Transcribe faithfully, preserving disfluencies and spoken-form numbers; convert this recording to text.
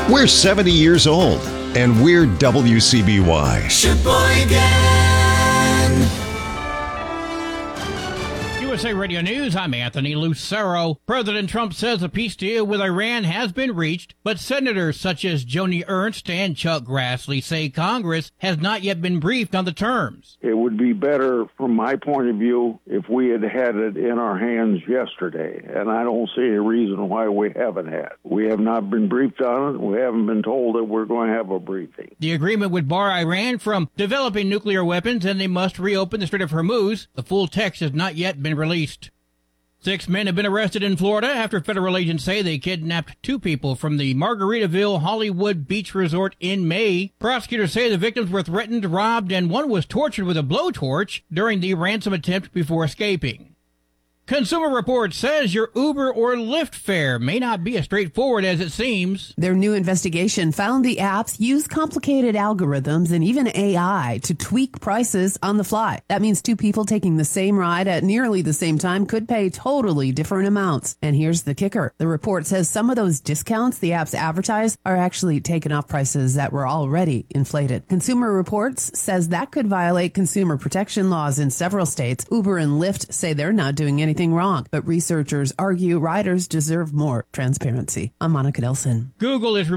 We're seventy years old, and we're W C B Y. Sheboygan. U S A Radio News, I'm Anthony Lucero. President Trump says a peace deal with Iran has been reached, but senators such as Joni Ernst and Chuck Grassley say Congress has not yet been briefed on the terms. It would be better, from my point of view, if we had had it in our hands yesterday, and I don't see a reason why we haven't had. We have not been briefed on it. We haven't been told that we're going to have a briefing. The agreement would bar Iran from developing nuclear weapons, and they must reopen the Strait of Hormuz. The full text has not yet been released. Six men have been arrested in Florida after federal agents say they kidnapped two people from the Margaritaville Hollywood Beach Resort in May. Prosecutors say the victims were threatened, robbed, and one was tortured with a blowtorch during the ransom attempt before escaping. Consumer Reports says your Uber or Lyft fare may not be as straightforward as it seems. Their new investigation found the apps use complicated algorithms and even A I to tweak prices on the fly. That means two people taking the same ride at nearly the same time could pay totally different amounts. And here's the kicker. The report says some of those discounts the apps advertise are actually taken off prices that were already inflated. Consumer Reports says that could violate consumer protection laws in several states. Uber and Lyft say they're not doing anything wrong, but researchers argue riders deserve more transparency. I'm Monica Nelson. Google is